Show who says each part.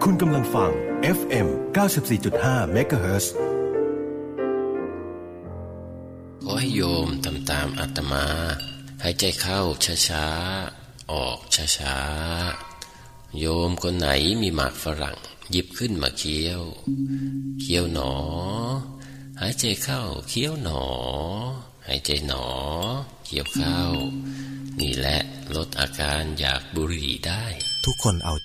Speaker 1: คุณกำลังฟัง FM 94.5 MHz
Speaker 2: ขอให้โยมทำตามอาตมาหายใจเข้าช้าๆออกช้าๆโยมคนไหนมีหมากฝรั่งหยิบขึ้นมาเคี้ยวเคี้ยวหนอหายใจเข้าเคี้ยวหนอหายใจหนอเคี้ยวเข้านี่แหละลดอาการอยากบุหรี่ได้
Speaker 3: ทุกคนเอา